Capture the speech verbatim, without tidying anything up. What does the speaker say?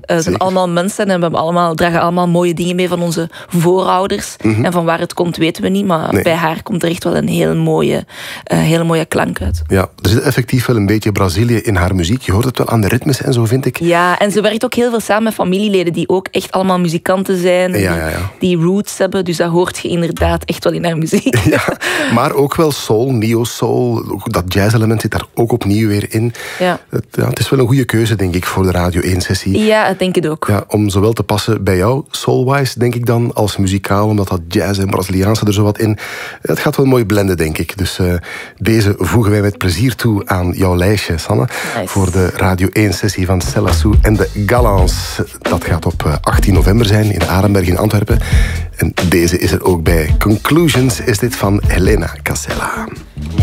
uh, zijn allemaal mensen en we hebben allemaal, dragen allemaal mooie dingen mee van onze voorouders. Mm-hmm. En van waar het komt weten we niet, maar nee. bij haar komt er echt wel een hele mooie, uh, hele mooie klank uit. Ja, er zit effectief wel een beetje Brazilië in haar muziek. Je hoort het wel aan de ritmes en zo, vind ik. Ja, en ze werkt ook heel veel samen met familieleden die ook echt allemaal muzikanten zijn. Ja, ja, ja. Die, die roots hebben, dus dat hoort je inderdaad echt wel in haar muziek. Ja, maar ook wel soul, neo-soul. Dat jazz-element zit daar ook opnieuw weer in. Ja. Het, ja, het is wel een goede keuze, denk ik, voor de Radio één-sessie. Ja, ik denk het ook. Ja, om zowel te passen bij jou, soul-wise, denk ik dan, als muzikaal, omdat dat jazz en Braziliaanse er zo wat in. Het gaat wel mooi blenden, denk ik. Dus uh, deze voegen wij met plezier toe aan jouw lijstje, Sanne. Nice. Voor de Radio één-sessie van Cella Sou en de Galants. Dat gaat op achttien november zijn in Arenberg in Antwerpen. En deze is er ook bij. Conclusions is dit van Helena Casella.